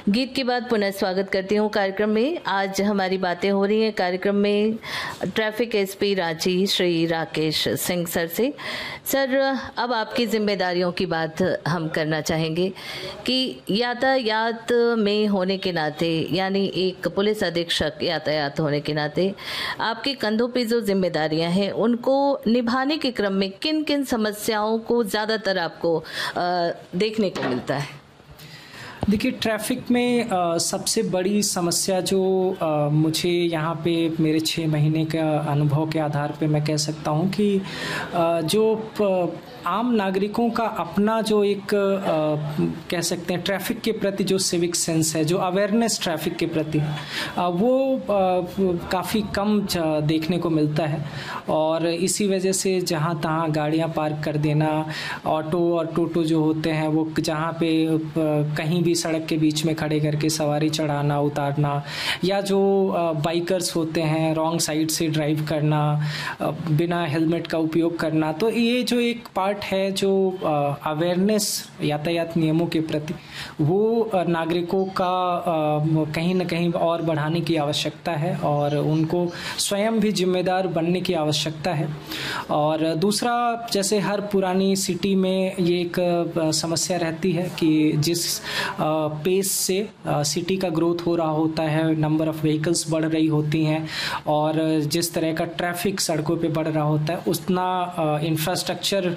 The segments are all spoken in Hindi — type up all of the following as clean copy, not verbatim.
गीत के बाद पुनः स्वागत करती हूँ कार्यक्रम में। आज हमारी बातें हो रही हैं कार्यक्रम में traffic SP Ranchi Shri Rakesh Singh sir से। सर, अब आपकी जिम्मेदारियों की बात हम करना चाहेंगे कि यातायात में होने के नाते, यानी एक पुलिस अधीक्षक यातायात होने के नाते आपके कंधों पे जो जिम्मेदारियां हैं उनको निभाने के क्रम में किन किन समस्याओं को ज़्यादातर आपको देखने को मिलता है? देखिए, ट्रैफिक में सबसे बड़ी समस्या जो मुझे यहाँ पे मेरे 6 महीने का अनुभव के आधार पे मैं कह सकता हूँ कि जो आम नागरिकों का अपना जो एक कह सकते हैं ट्रैफिक के प्रति जो सिविक सेंस है, जो अवेयरनेस ट्रैफिक के प्रति वो काफ़ी कम देखने को मिलता है। और इसी वजह से जहाँ तहाँ गाड़ियाँ पार्क कर देना, ऑटो और टोटो जो होते हैं वो जहाँ पे कहीं भी सड़क के बीच में खड़े करके सवारी चढ़ाना उतारना, या जो बाइकर्स होते हैं रॉन्ग साइड से ड्राइव करना, बिना हेलमेट का उपयोग करना। तो ये जो एक पार्ट है जो अवेयरनेस यातायात नियमों के प्रति, वो नागरिकों का कहीं ना कहीं और बढ़ाने की आवश्यकता है और उनको स्वयं भी जिम्मेदार बनने की आवश्यकता है। और दूसरा, जैसे हर पुरानी सिटी में ये एक समस्या रहती है कि जिस पेस से सिटी का ग्रोथ हो रहा होता है, नंबर ऑफ व्हीकल्स बढ़ रही होती हैं और जिस तरह का ट्रैफिक सड़कों पे बढ़ रहा होता है, उतना इंफ्रास्ट्रक्चर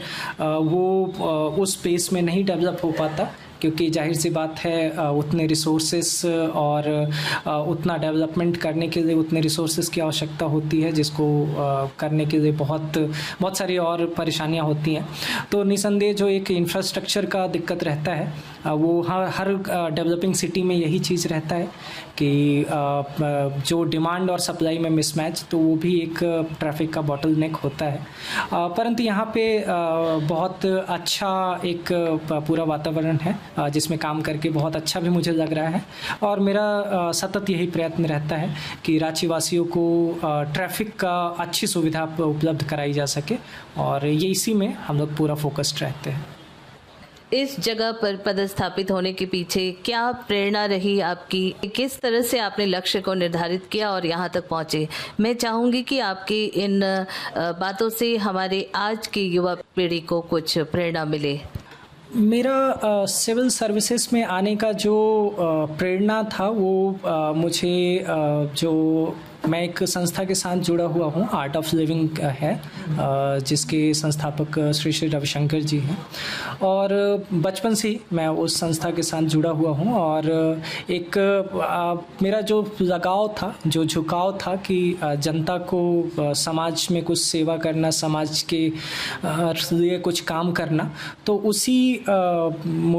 वो उस पेस में नहीं डेवलप हो पाता, क्योंकि जाहिर सी बात है उतने रिसोर्सेस और उतना डेवलपमेंट करने के लिए उतने रिसोर्सेस की आवश्यकता होती है, जिसको करने के लिए बहुत सारी और परेशानियां होती हैं। तो निसंदेह जो एक इंफ्रास्ट्रक्चर का दिक्कत रहता है वो हर डेवलपिंग सिटी में यही चीज़ रहता है कि जो डिमांड और सप्लाई में मिसमैच, तो वो भी एक ट्रैफिक का बॉटल नेक होता है। परंतु यहाँ पे बहुत अच्छा एक पूरा वातावरण है जिसमें काम करके बहुत अच्छा भी मुझे लग रहा है। और मेरा सतत यही प्रयत्न रहता है कि रांची वासियों को ट्रैफिक का अच्छी सुविधा उपलब्ध कराई जा सके, और ये इसी में हम लोग पूरा फोकस्ड रहते हैं। इस जगह पर पदस्थापित होने के पीछे क्या प्रेरणा रही आपकी? किस तरह से आपने लक्ष्य को निर्धारित किया और यहाँ तक पहुँचे? मैं चाहूँगी कि आपकी इन बातों से हमारे आज की युवा पीढ़ी को कुछ प्रेरणा मिले। मेरा सिविल सर्विसेज में आने का जो प्रेरणा था वो मुझे जो मैं एक संस्था के साथ जुड़ा हुआ हूँ, आर्ट ऑफ लिविंग है, जिसके संस्थापक श्री रविशंकर जी हैं, और बचपन से ही मैं उस संस्था के साथ जुड़ा हुआ हूँ। और एक मेरा जो लगाव था, जो झुकाव था कि जनता को समाज में कुछ सेवा करना, समाज के लिए कुछ काम करना, तो उसी